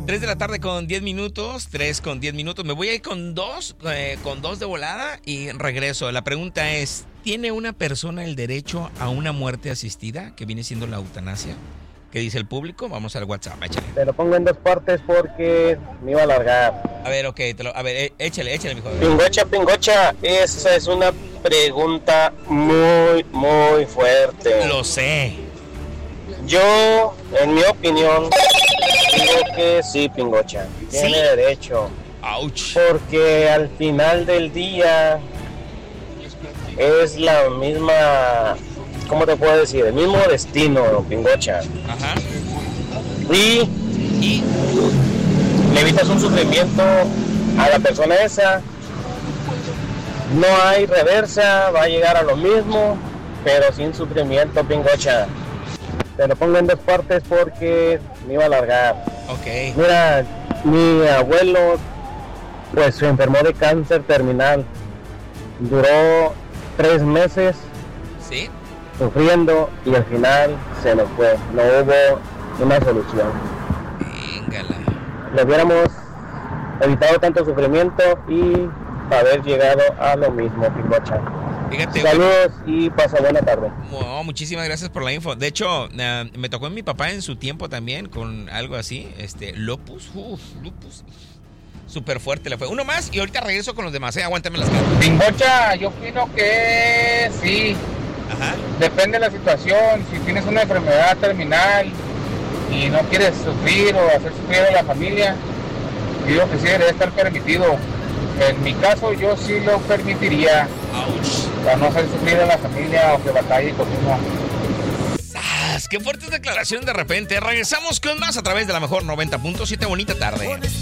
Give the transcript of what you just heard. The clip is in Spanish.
3 de la tarde con 10 minutos, 3 con 10 minutos. Me voy a ir con dos de volada y regreso. La pregunta es, ¿tiene una persona el derecho a una muerte asistida, que viene siendo la eutanasia? ¿Qué dice el público? Vamos al WhatsApp, échale. Te lo pongo en dos partes porque me iba a alargar. A ver, ok, échale, mijo. Pingocha, esa es una pregunta muy, muy fuerte. Lo sé. Yo, en mi opinión, digo que sí, Pingocha. Tiene derecho. Ouch. Porque al final del día es la misma, ¿cómo te puedo decir? El mismo destino, Pingocha. Ajá. Y le evitas un sufrimiento a la persona esa. No hay reversa, va a llegar a lo mismo, pero sin sufrimiento, Pingocha. Te lo pongo en dos partes porque me iba a alargar. Ok. Mira, mi abuelo pues se enfermó de cáncer terminal. Duró 3 meses ¿Sí? sufriendo y al final se nos fue. No hubo una solución. Véngala. Le hubiéramos evitado tanto sufrimiento y haber llegado a lo mismo, Pingocha. Fíjate, saludos y pasa buena tarde. Muchísimas gracias por la info. De hecho, me tocó en mi papá en su tiempo también con algo así, lupus, súper fuerte le fue. Uno más y ahorita regreso con los demás, aguántame las cartas. Pingocha, yo opino que sí. Ajá. Depende de la situación. Si tienes una enfermedad terminal y no quieres sufrir o hacer sufrir a la familia, digo que sí debería estar permitido. En mi caso yo sí lo permitiría. Ouch. Para no hacer sufrir a la familia o que batalle con uno. ¡Qué fuertes declaraciones de repente! Regresamos con más a través de la mejor 90.7. Bonita tarde.